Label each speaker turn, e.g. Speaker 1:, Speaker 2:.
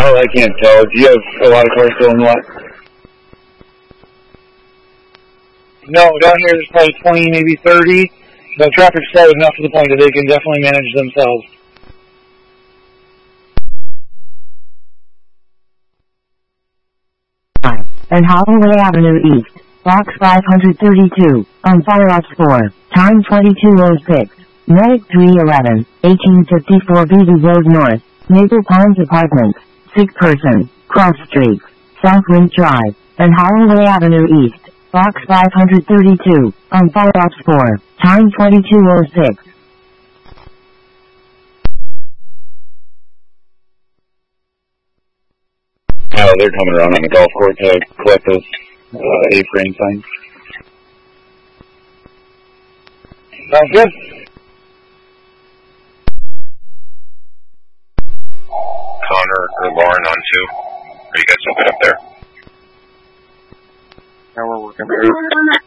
Speaker 1: Oh, I can't tell. Do you have a lot of cars still in the lot?
Speaker 2: No, down here there's probably 20, maybe 30. The traffic's slow enough to the point that they can definitely manage themselves.
Speaker 3: And Holloway Avenue East, Box 532, on Fire Ops 4, time 22:06, Medic 311, 1854 Beatty Road North, Maple Palms Apartments, 6 person, Cross Street, Southwind Drive, and Holloway Avenue East, Box 532, on Fire Ops 4, time 22:06.
Speaker 1: Oh, they're coming around on the golf course to collect those A-frame signs.
Speaker 2: Sounds good.
Speaker 4: Connor or Lauren on 2. Are you guys still good up there?
Speaker 5: Yeah, we're working.